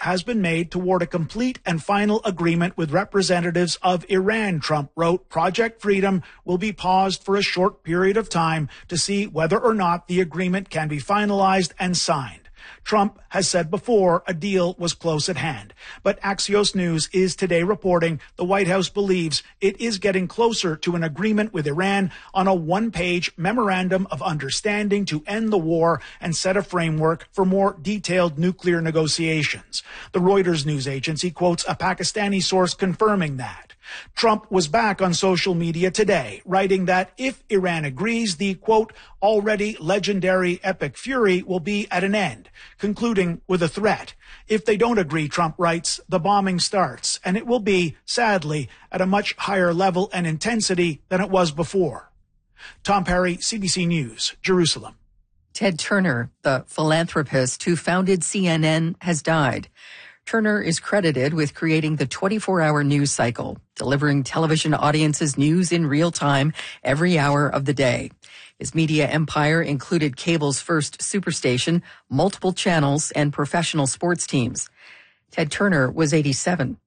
has been made toward a complete and final agreement with representatives of Iran, Trump wrote. Project Freedom will be paused for a short period of time to see whether or not the agreement can be finalized and signed. Trump has said before a deal was close at hand. But Axios News is today reporting the White House believes it is getting closer to an agreement with Iran on a one-page memorandum of understanding to end the war and set a framework for more detailed nuclear negotiations. The Reuters news agency quotes a Pakistani source confirming that. Trump was back on social media today, writing that if Iran agrees, the, quote, already legendary epic fury will be at an end, concluding with a threat. If they don't agree, Trump writes, the bombing starts, and it will be, sadly, at a much higher level and intensity than it was before. Tom Perry, CBC News, Jerusalem. Ted Turner, the philanthropist who founded CNN, has died. Turner is credited with creating the 24-hour news cycle, delivering television audiences news in real time every hour of the day. His media empire included cable's first superstation, multiple channels, and professional sports teams. Ted Turner was 87.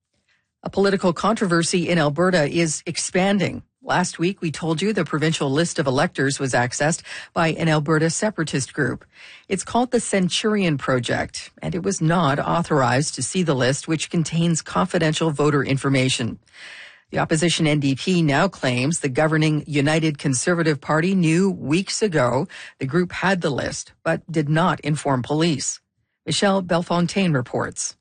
A political controversy in Alberta is expanding. Last week, we told you the provincial list of electors was accessed by an Alberta separatist group. It's called the Centurion Project, and it was not authorized to see the list, which contains confidential voter information. The opposition NDP now claims the governing United Conservative Party knew weeks ago the group had the list, but did not inform police. Michelle Belfontaine reports.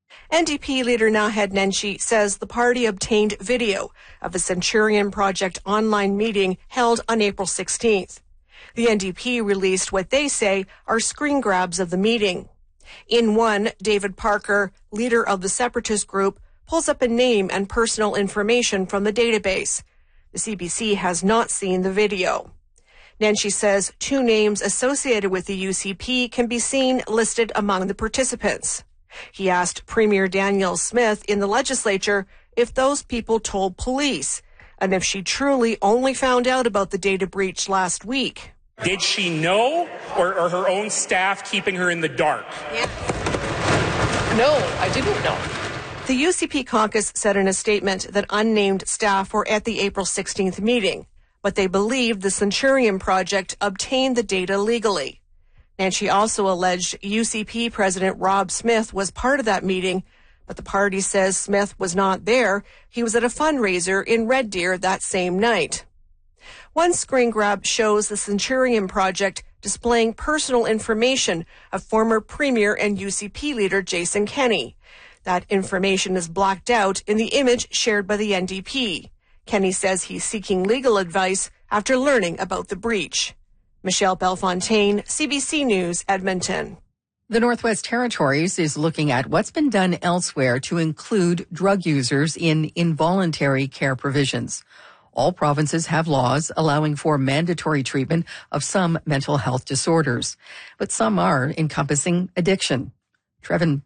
NDP leader Naheed Nenshi says the party obtained video of the Centurion Project online meeting held on April 16th. The NDP released what they say are screen grabs of the meeting. In one, David Parker, leader of the separatist group, pulls up a name and personal information from the database. The CBC has not seen the video. Nenshi says 2 names associated with the UCP can be seen listed among the participants. He asked Premier Danielle Smith in the legislature if those people told police and if she truly only found out about the data breach last week. Did she know, or are her own staff keeping her in the dark? Yeah. No, I didn't know. The UCP caucus said in a statement that unnamed staff were at the April 16th meeting, but they believed the Centurion Project obtained the data legally. And she also alleged UCP President Rob Smith was part of that meeting, but the party says Smith was not there. He was at a fundraiser in Red Deer that same night. One screen grab shows the Centurion Project displaying personal information of former Premier and UCP leader Jason Kenney. That information is blacked out in the image shared by the NDP. Kenney says he's seeking legal advice after learning about the breach. Michelle Belfontaine, CBC News, Edmonton. The Northwest Territories is looking at what's been done elsewhere to include drug users in involuntary care provisions. All provinces have laws allowing for mandatory treatment of some mental health disorders, but some are encompassing addiction. Devin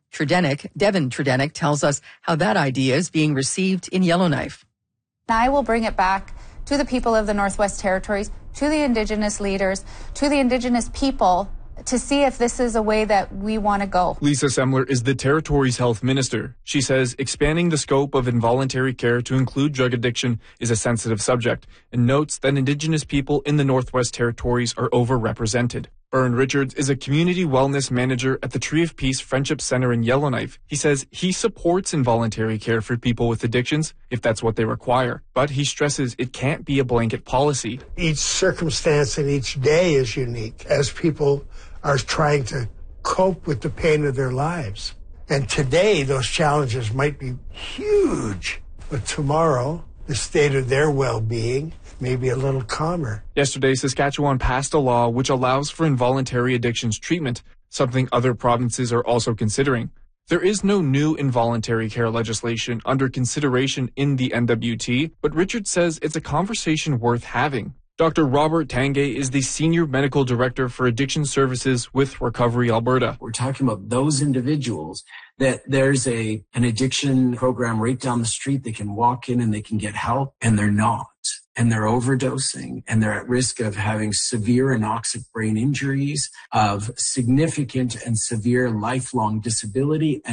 Tredenik tells us how that idea is being received in Yellowknife. I will bring it back to the people of the Northwest Territories, to the Indigenous leaders, to the Indigenous people, to see if this is a way that we want to go. Lisa Semler is the Territory's health minister. She says expanding the scope of involuntary care to include drug addiction is a sensitive subject, and notes that Indigenous people in the Northwest Territories are overrepresented. Byrne Richards is a community wellness manager at the Tree of Peace Friendship Center in Yellowknife. He says he supports involuntary care for people with addictions if that's what they require, but he stresses it can't be a blanket policy. Each circumstance and each day is unique as people are trying to cope with the pain of their lives. And today, those challenges might be huge, but tomorrow, the state of their well-being may be a little calmer. Yesterday, Saskatchewan passed a law which allows for involuntary addictions treatment, something other provinces are also considering. There is no new involuntary care legislation under consideration in the NWT, but Richard says it's a conversation worth having. Dr. Robert Tangay is the Senior Medical Director for Addiction Services with Recovery Alberta. We're talking about those individuals that there's an addiction program right down the street. They can walk in and they can get help, and they're not. And they're overdosing, and they're at risk of having severe anoxic brain injuries, of significant and severe lifelong disability.